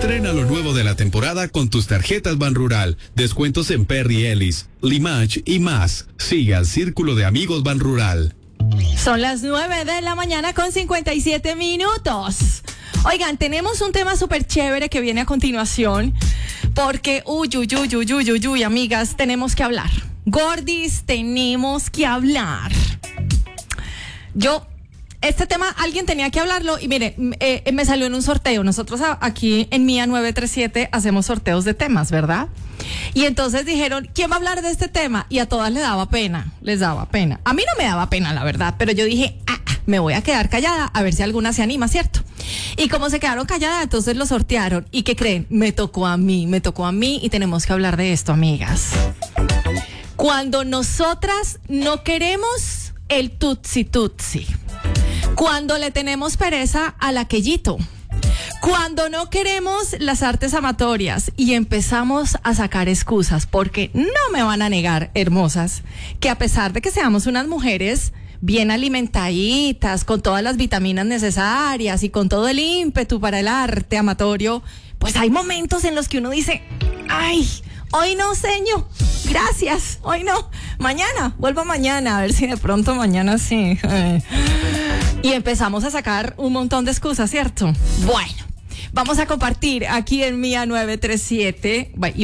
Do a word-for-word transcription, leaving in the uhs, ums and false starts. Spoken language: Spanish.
Estrena lo nuevo de la temporada con tus tarjetas Banrural. Descuentos en Perry Ellis, Limache y más. Siga Círculo de Amigos Banrural. Son las nueve de la mañana con cincuenta y siete minutos. Oigan, tenemos un tema súper chévere que viene a continuación porque, uy, uy, uy, uy, uy, uy, uy, amigas, tenemos que hablar. Gordis, tenemos que hablar. Yo, este tema, alguien tenía que hablarlo y mire, eh, me salió en un sorteo. Nosotros aquí en Mía nueve tres siete hacemos sorteos de temas, ¿verdad? Y entonces dijeron, ¿quién va a hablar de este tema? Y a todas les daba pena, les daba pena. A mí no me daba pena, la verdad, pero yo dije, ah, me voy a quedar callada a ver si alguna se anima, ¿cierto? Y como se quedaron calladas, entonces lo sortearon. ¿Y qué creen? Me tocó a mí, me tocó a mí y tenemos que hablar de esto, amigas. Cuando nosotras no queremos el tutsi tutsi, cuando le tenemos pereza al aquellito, cuando no queremos las artes amatorias y empezamos a sacar excusas, porque no me van a negar, hermosas, que a pesar de que seamos unas mujeres bien alimentaditas, con todas las vitaminas necesarias y con todo el ímpetu para el arte amatorio, pues hay momentos en los que uno dice, ay, hoy no, señor, gracias, hoy no, mañana, vuelvo mañana, a ver si de pronto mañana sí. Y empezamos a sacar un montón de excusas, ¿cierto? Bueno, vamos a compartir aquí en Mía nueve tres siete.